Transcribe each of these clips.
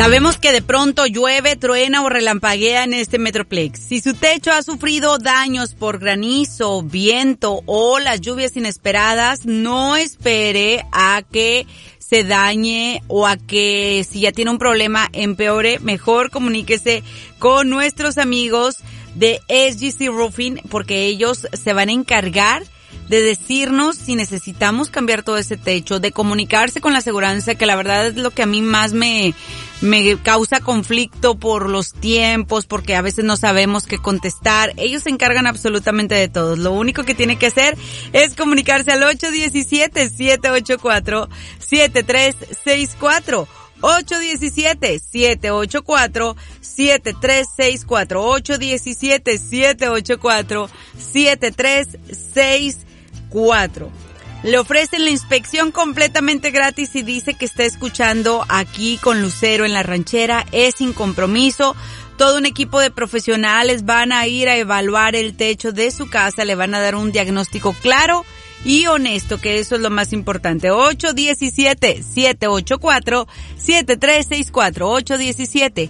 Sabemos que de pronto llueve, truena o relampaguea en este Metroplex. Si su techo ha sufrido daños por granizo, viento o las lluvias inesperadas, no espere a que se dañe o a que si ya tiene un problema empeore. Mejor comuníquese con nuestros amigos de SGC Roofing porque ellos se van a encargar de decirnos si necesitamos cambiar todo ese techo, de comunicarse con la aseguranza, que la verdad es lo que a mí más me causa conflicto por los tiempos, porque a veces no sabemos qué contestar. Ellos se encargan absolutamente de todo. Lo único que tiene que hacer es comunicarse al 817-784-7364. 817-784-7364. 817-784-7364. Le ofrecen la inspección completamente gratis y dice que está escuchando aquí con Lucero en La Ranchera. Es sin compromiso. Todo un equipo de profesionales van a ir a evaluar el techo de su casa. Le van a dar un diagnóstico claro y honesto, que eso es lo más importante. 817-784-7364.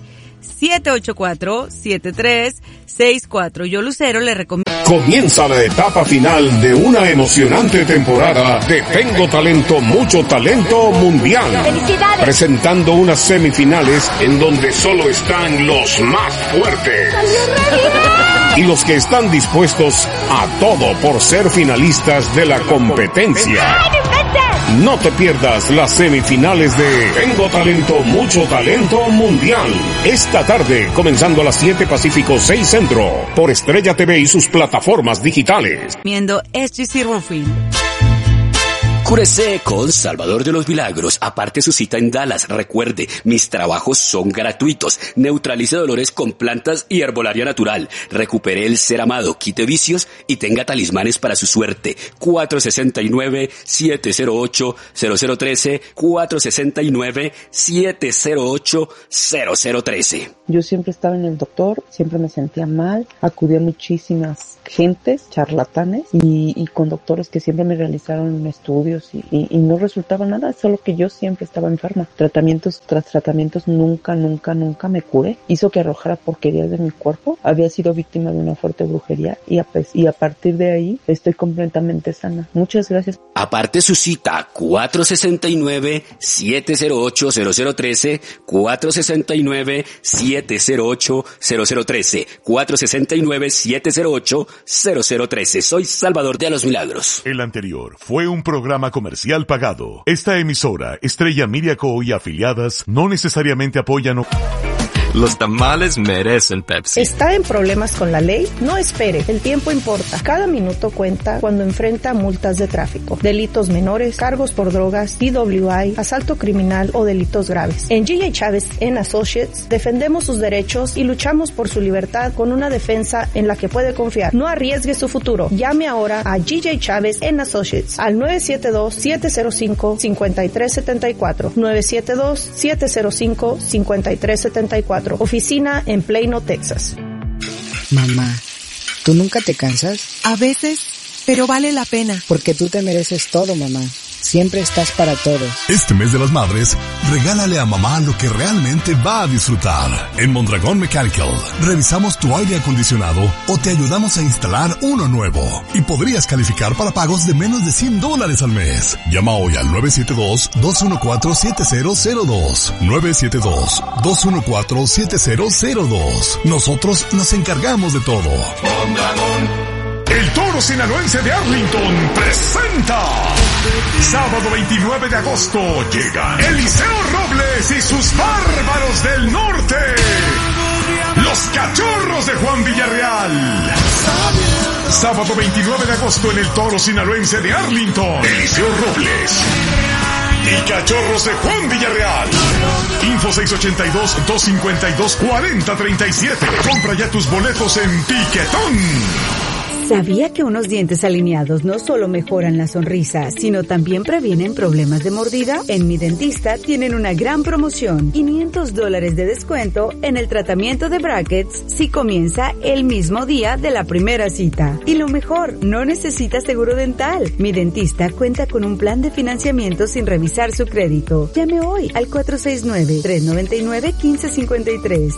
817-784-7364. Yo, Lucero, le recomiendo. Comienza la etapa final de una emocionante temporada de Tengo Talento, Mucho Talento Mundial. ¡Felicidades! Presentando unas semifinales en donde solo están los más fuertes. Y los que están dispuestos a todo por ser finalistas de la competencia. No te pierdas las semifinales de Tengo Talento, Mucho Talento Mundial. Esta tarde, comenzando a las 7 Pacífico, 6 Centro, por Estrella TV y sus plataformas digitales. Viendo SGC Roofing. Cúrese con Salvador de los Milagros. Aparte su cita en Dallas. Recuerde, mis trabajos son gratuitos. Neutralice dolores con plantas y herbolaria natural. Recupere el ser amado, quite vicios y tenga talismanes para su suerte. 469-708-0013. 469-708-0013. Yo siempre estaba en el doctor, siempre me sentía mal. Acudí a muchísimas gentes, charlatanes y con doctores que siempre me realizaron estudios y no resultaba nada, solo que yo siempre estaba enferma. Tratamientos tras tratamientos, nunca me curé. Hizo que arrojara porquerías de mi cuerpo. Había sido víctima de una fuerte brujería y a partir de ahí estoy completamente sana. Muchas gracias. Aparte su cita, 469-708-0013, 469-708-0013, 469-708-0013. Soy Salvador de los Milagros. El anterior fue un programa comercial pagado. Esta emisora, Estrella Media Co. y afiliadas, no necesariamente apoyan o... Los tamales merecen Pepsi. ¿Está en problemas con la ley? No espere, el tiempo importa. Cada minuto cuenta cuando enfrenta multas de tráfico, delitos menores, cargos por drogas, DWI, asalto criminal o delitos graves. En G.J. Chávez & Associates defendemos sus derechos y luchamos por su libertad con una defensa en la que puede confiar. No arriesgue su futuro. Llame ahora a G.J. Chávez & Associates al 972-705-5374. 972-705-5374. Oficina en Plano, Texas. Mamá, ¿tú nunca te cansas? A veces, pero vale la pena. Porque tú te mereces todo, mamá. Siempre estás para todos. Este mes de las madres, regálale a mamá lo que realmente va a disfrutar. En Mondragón Mechanical, revisamos tu aire acondicionado o te ayudamos a instalar uno nuevo. Y podrías calificar para pagos de menos de $100 al mes. Llama hoy al 972-214-7002. 972-214-7002. Nosotros nos encargamos de todo. Mondragón. El Toro Sinaloense de Arlington presenta. Sábado 29 de agosto llega Eliseo Robles y sus Bárbaros del Norte. Los Cachorros de Juan Villarreal. Sábado 29 de agosto en el Toro Sinaloense de Arlington. Eliseo Robles y Cachorros de Juan Villarreal. Info 682-252-4037. Compra ya tus boletos en Piquetón. ¿Sabía que unos dientes alineados no solo mejoran la sonrisa, sino también previenen problemas de mordida? En Mi Dentista tienen una gran promoción, $500 de descuento en el tratamiento de brackets si comienza el mismo día de la primera cita. Y lo mejor, no necesita seguro dental. Mi Dentista cuenta con un plan de financiamiento sin revisar su crédito. Llame hoy al 469-399-1553.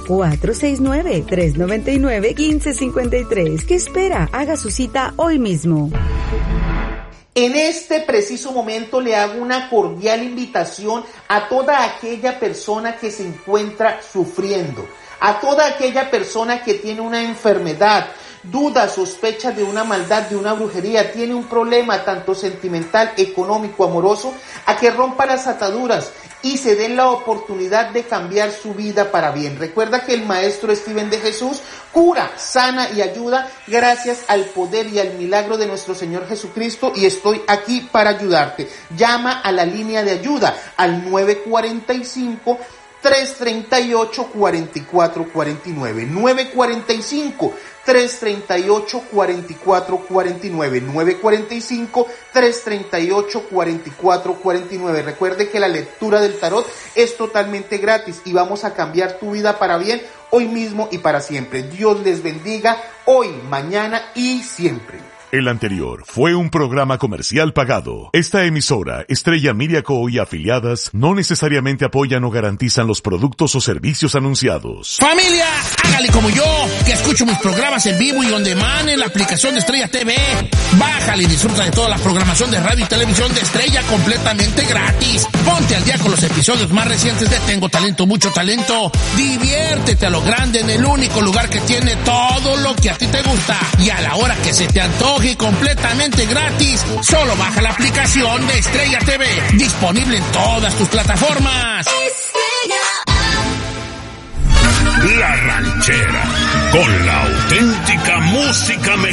469-399-1553. ¿Qué espera? Haga su cita hoy mismo. En este preciso momento le hago una cordial invitación a toda aquella persona que se encuentra sufriendo, a toda aquella persona que tiene una enfermedad, duda, sospecha de una maldad, de una brujería, tiene un problema tanto sentimental, económico, amoroso, a que rompa las ataduras y se den la oportunidad de cambiar su vida para bien. Recuerda que el maestro Steven de Jesús cura, sana y ayuda gracias al poder y al milagro de nuestro Señor Jesucristo, y estoy aquí para ayudarte. Llama a la línea de ayuda al 945 338-4449, 945-338-4449, 945-338-4449. Recuerde que la lectura del tarot es totalmente gratis y vamos a cambiar tu vida para bien hoy mismo y para siempre. Dios les bendiga hoy, mañana y siempre. El anterior fue un programa comercial pagado. Esta emisora, Estrella Miriaco y afiliadas, no necesariamente apoyan o garantizan los productos o servicios anunciados. ¡Familia! Hágale como yo, que escucho mis programas en vivo y on demand en la aplicación de Estrella TV. Bájale y disfruta de toda la programación de radio y televisión de Estrella completamente gratis. Ponte al día con los episodios más recientes de Tengo Talento, Mucho Talento. Diviértete a lo grande en el único lugar que tiene todo lo que a ti te gusta. Y a la hora que se te antoje, completamente gratis. Solo baja la aplicación de Estrella TV, disponible en todas tus plataformas. La Ranchera, con la auténtica música mexicana.